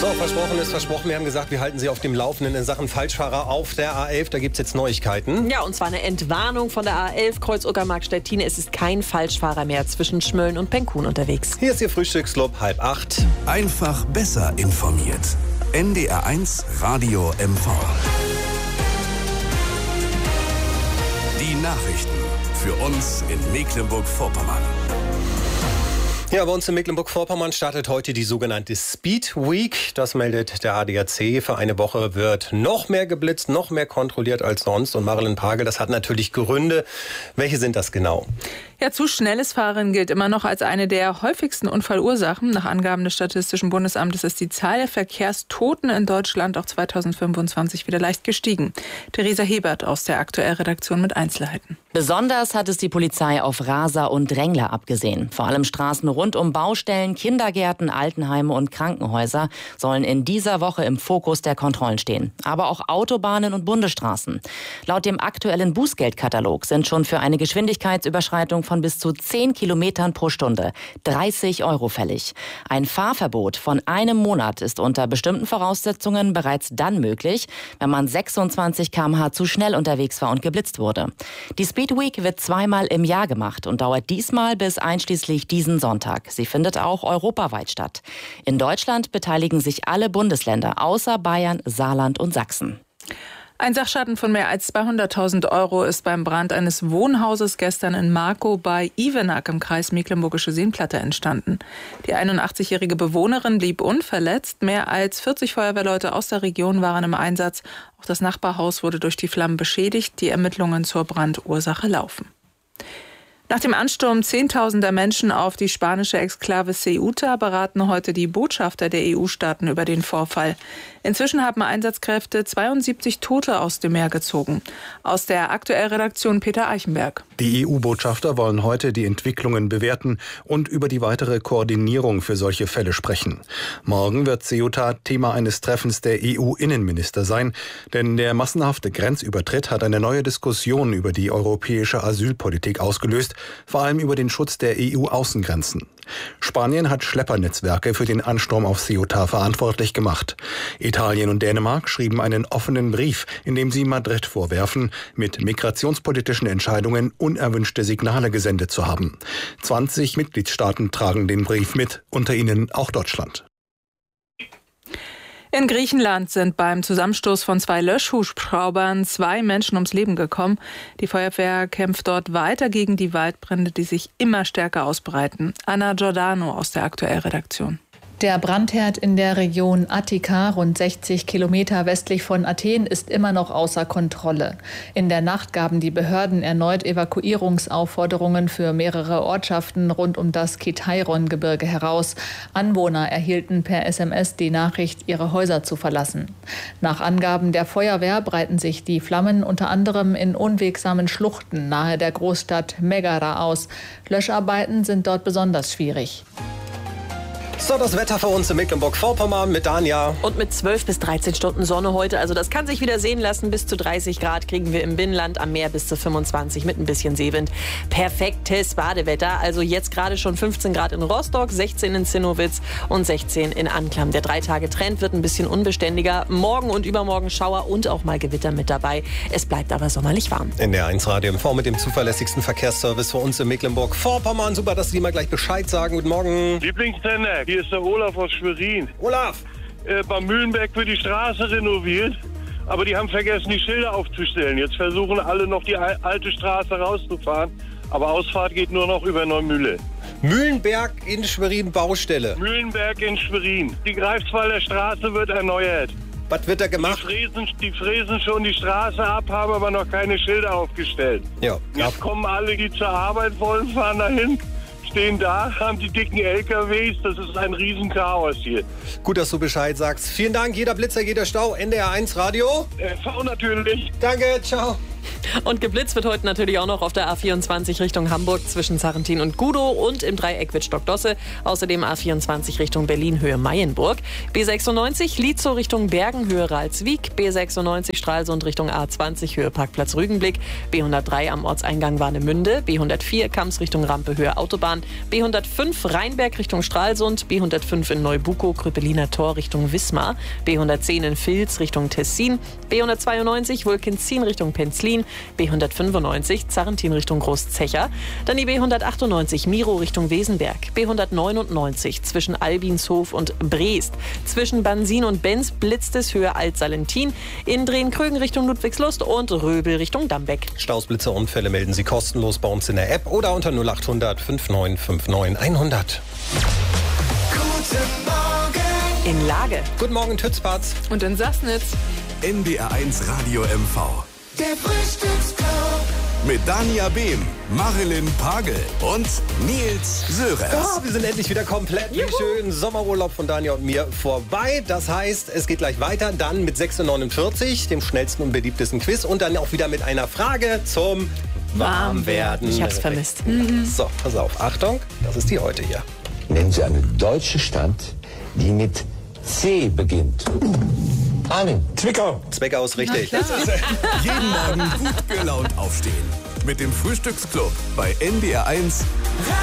So, versprochen ist versprochen. Wir haben gesagt, wir halten Sie auf dem Laufenden in Sachen Falschfahrer auf der A11. Da gibt es jetzt Neuigkeiten. Ja, und zwar eine Entwarnung von der A11 Kreuz-Uckermark-Stettin. Es ist kein Falschfahrer mehr zwischen Schmölln und Penkun unterwegs. Hier ist Ihr Frühstücksclub, 7:30. Einfach besser informiert. NDR1 Radio MV. Die Nachrichten für uns in Mecklenburg-Vorpommern. Ja, bei uns in Mecklenburg-Vorpommern startet heute die sogenannte Speed Week. Das meldet der ADAC. Für eine Woche wird noch mehr geblitzt, noch mehr kontrolliert als sonst. Und Marilyn Pagel, das hat natürlich Gründe. Welche sind das genau? Ja, zu schnelles Fahren gilt immer noch als eine der häufigsten Unfallursachen. Nach Angaben des Statistischen Bundesamtes ist die Zahl der Verkehrstoten in Deutschland auch 2025 wieder leicht gestiegen. Theresa Hebert aus der Aktuell-Redaktion mit Einzelheiten. Besonders hat es die Polizei auf Raser und Drängler abgesehen. Vor allem Straßen rund um Baustellen, Kindergärten, Altenheime und Krankenhäuser sollen in dieser Woche im Fokus der Kontrollen stehen. Aber auch Autobahnen und Bundesstraßen. Laut dem aktuellen Bußgeldkatalog sind schon für eine Geschwindigkeitsüberschreitung von bis zu 10 Kilometern pro Stunde 30 € fällig. Ein Fahrverbot von einem Monat ist unter bestimmten Voraussetzungen bereits dann möglich, wenn man 26 km/h zu schnell unterwegs war und geblitzt wurde. Die Speed Week wird zweimal im Jahr gemacht und dauert diesmal bis einschließlich diesen Sonntag. Sie findet auch europaweit statt. In Deutschland beteiligen sich alle Bundesländer außer Bayern, Saarland und Sachsen. Ein Sachschaden von mehr als 200.000 € ist beim Brand eines Wohnhauses gestern in Markow bei Ivenack im Kreis Mecklenburgische Seenplatte entstanden. Die 81-jährige Bewohnerin blieb unverletzt. Mehr als 40 Feuerwehrleute aus der Region waren im Einsatz. Auch das Nachbarhaus wurde durch die Flammen beschädigt. Die Ermittlungen zur Brandursache laufen. Nach dem Ansturm Zehntausender Menschen auf die spanische Exklave Ceuta beraten heute die Botschafter der EU-Staaten über den Vorfall. Inzwischen haben Einsatzkräfte 72 Tote aus dem Meer gezogen. Aus der Aktuell-Redaktion Peter Eichenberg. Die EU-Botschafter wollen heute die Entwicklungen bewerten und über die weitere Koordinierung für solche Fälle sprechen. Morgen wird Ceuta Thema eines Treffens der EU-Innenminister sein, denn der massenhafte Grenzübertritt hat eine neue Diskussion über die europäische Asylpolitik ausgelöst, vor allem über den Schutz der EU-Außengrenzen. Spanien hat Schleppernetzwerke für den Ansturm auf Ceuta verantwortlich gemacht. Italien und Dänemark schrieben einen offenen Brief, in dem sie Madrid vorwerfen, mit migrationspolitischen Entscheidungen unerwünschte Signale gesendet zu haben. 20 Mitgliedstaaten tragen den Brief mit, unter ihnen auch Deutschland. In Griechenland sind beim Zusammenstoß von 2 Löschhubschraubern 2 Menschen ums Leben gekommen. Die Feuerwehr kämpft dort weiter gegen die Waldbrände, die sich immer stärker ausbreiten. Anna Giordano aus der Aktuell-Redaktion. Der Brandherd in der Region Attika, rund 60 Kilometer westlich von Athen, ist immer noch außer Kontrolle. In der Nacht gaben die Behörden erneut Evakuierungsaufforderungen für mehrere Ortschaften rund um das Kitairon-Gebirge heraus. Anwohner erhielten per SMS die Nachricht, ihre Häuser zu verlassen. Nach Angaben der Feuerwehr breiten sich die Flammen unter anderem in unwegsamen Schluchten nahe der Großstadt Megara aus. Löscharbeiten sind dort besonders schwierig. So, das Wetter für uns in Mecklenburg-Vorpommern mit Danja. Und mit 12 bis 13 Stunden Sonne heute. Also das kann sich wieder sehen lassen. Bis zu 30 Grad kriegen wir im Binnenland, am Meer bis zu 25 mit ein bisschen Seewind. Perfektes Badewetter. Also jetzt gerade schon 15 Grad in Rostock, 16 in Zinnowitz und 16 in Anklam. Der 3-Tage-Trend wird ein bisschen unbeständiger. Morgen und übermorgen Schauer und auch mal Gewitter mit dabei. Es bleibt aber sommerlich warm. NDR1 Radio MV mit dem zuverlässigsten Verkehrsservice für uns in Mecklenburg-Vorpommern. Super, dass Sie mal gleich Bescheid sagen. Guten Morgen. Lieblingssender. Hier ist der Olaf aus Schwerin. Olaf! Beim Mühlenberg wird die Straße renoviert, aber die haben vergessen, die Schilder aufzustellen. Jetzt versuchen alle noch die alte Straße rauszufahren, aber Ausfahrt geht nur noch über Neumühle. Mühlenberg in Schwerin Baustelle. Mühlenberg in Schwerin. Die Greifswalder Straße wird erneuert. Was wird da gemacht? Die fräsen schon die Straße ab, haben aber noch keine Schilder aufgestellt. Ja. Jetzt kommen alle, die zur Arbeit wollen, fahren dahin. Stehen da, haben die dicken LKWs, das ist ein Riesenchaos hier. Gut, dass du Bescheid sagst. Vielen Dank, jeder Blitzer, jeder Stau, NDR1 Radio. V natürlich. Danke, ciao. Und geblitzt wird heute natürlich auch noch auf der A24 Richtung Hamburg zwischen Sarrentin und Gudow und im Dreieck Wittstock-Dosse. Außerdem A24 Richtung Berlin Höhe Mayenburg. B96 Lietzow Richtung Bergen Höhe Ralswiek. B96 Stralsund Richtung A20 Höhe Parkplatz Rügenblick. B103 am Ortseingang Warnemünde. B104 Kamms Richtung Rampe Höhe Autobahn. B105 Rheinberg Richtung Stralsund. B105 in Neubukow Krüppeliner Tor Richtung Wismar. B110 in Vils Richtung Tessin. B192 Wulkenzin Richtung Penzlin. B195 Zarrentin Richtung Großzecher. Dann die B198 Miro Richtung Wesenberg. B199 zwischen Albinshof und Breest. Zwischen Bansin und Benz blitzt es Höhe Alt-Salentin. In Drehen-Krögen Richtung Ludwigslust und Röbel Richtung Dambeck. Staus, Blitze, Unfälle melden Sie kostenlos bei uns in der App oder unter 0800 5959 100. Guten Morgen. In Lage. Guten Morgen, Tützpatz. Und in Sassnitz. NDR1 Radio MV. Der Frühstücksclub. Mit Dania Behm, Marilyn Pagel und Nils Söres. Wir sind endlich wieder komplett mit schönen Sommerurlaub von Dania und mir vorbei. Das heißt, es geht gleich weiter, dann mit 6:49, dem schnellsten und beliebtesten Quiz und dann auch wieder mit einer Frage zum Warmwerden. Ich hab's vermisst. So, pass auf, Achtung, das ist die heute hier. Nennen Sie eine deutsche Stadt, die mit C beginnt. Armin. Zwickau. Zwickau ist richtig. Jeden Morgen gut gelaunt aufstehen. Mit dem Frühstücksclub bei NDR1